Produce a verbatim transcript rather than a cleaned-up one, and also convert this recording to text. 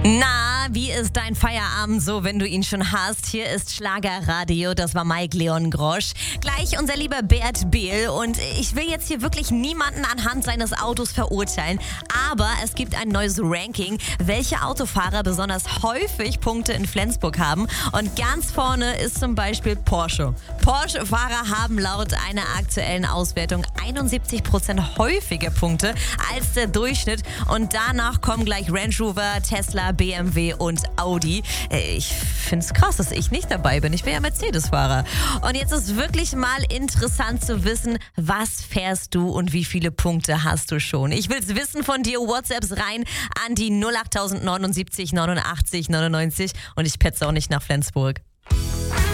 Na, wie ist dein Feierabend so, wenn du ihn schon hast? Hier ist Schlagerradio, das war Mike Leon Grosch. Gleich unser lieber Bert Behl und ich will jetzt hier wirklich niemanden anhand seines Autos verurteilen, aber es gibt ein neues Ranking, welche Autofahrer besonders häufig Punkte in Flensburg haben und ganz vorne ist zum Beispiel Porsche. Porsche-Fahrer haben laut einer aktuellen Auswertung einundsiebzig Prozent häufiger Punkte als der Durchschnitt und danach kommen gleich Range Rover, Tesla, B M W und Audi. Ich finde es krass, dass ich nicht dabei bin. Ich bin ja Mercedes-Fahrer. Und jetzt ist wirklich mal interessant zu wissen, was fährst du und wie viele Punkte hast du schon? Ich will es wissen von dir. WhatsApps rein an die null acht neunundsiebzig neunundachtzig neunundneunzig und ich petze auch nicht nach Flensburg.